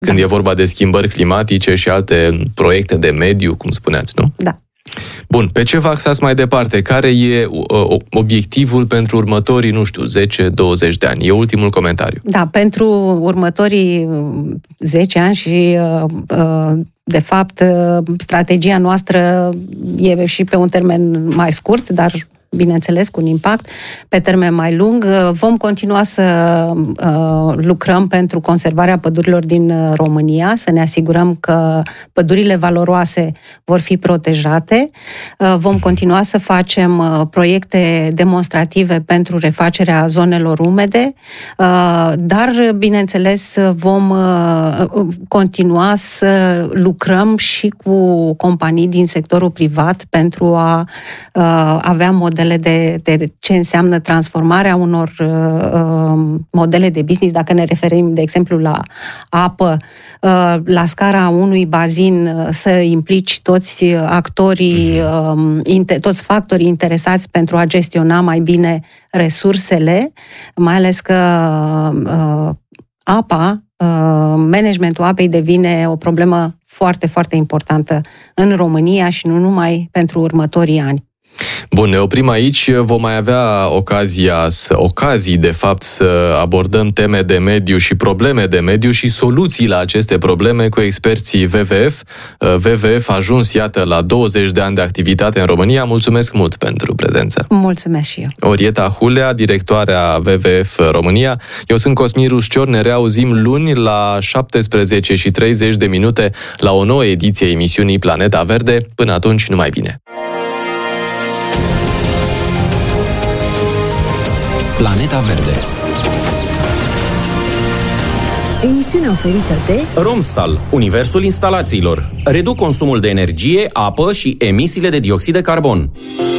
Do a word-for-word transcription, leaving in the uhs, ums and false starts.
când da. e vorba de schimbări climatice și alte proiecte de mediu, cum spuneați, nu? Da. Bun, pe ce vă axați mai departe? Care e uh, obiectivul pentru următorii, nu știu, zece douăzeci de ani? E ultimul comentariu. Da, pentru următorii zece ani și, uh, uh, de fapt, uh, strategia noastră e și pe un termen mai scurt, dar bineînțeles cu un impact pe termen mai lung. Vom continua să uh, lucrăm pentru conservarea pădurilor din România, să ne asigurăm că pădurile valoroase vor fi protejate. Uh, vom continua să facem uh, proiecte demonstrative pentru refacerea zonelor umede, uh, dar, bineînțeles, vom uh, continua să lucrăm și cu companii din sectorul privat pentru a uh, avea modele De, de ce înseamnă transformarea unor uh, modele de business, dacă ne referim, de exemplu, la apă, uh, la scara unui bazin, uh, să implici toți actorii, uh, inter, toți factorii interesați pentru a gestiona mai bine resursele, mai ales că uh, apa, uh, managementul apei devine o problemă foarte, foarte importantă în România și nu numai pentru următorii ani. Bun, ne oprim aici. Vom mai avea ocazia, să, ocazii, de fapt, să abordăm teme de mediu și probleme de mediu și soluții la aceste probleme cu experții W W F. W W F a ajuns, iată, la douăzeci de ani de activitate în România. Mulțumesc mult pentru prezență. Mulțumesc și eu. Orieta Hulea, directoarea W W F România. Eu sunt Cosmin Ruscior. Ne reauzim luni la șaptesprezece și treizeci de minute la o nouă ediție a emisiunii Planeta Verde. Până atunci, numai bine! Planeta Verde. Emisiune oferită de Romstal, universul instalațiilor. Reduc consumul de energie, apă și emisiile de dioxid de carbon.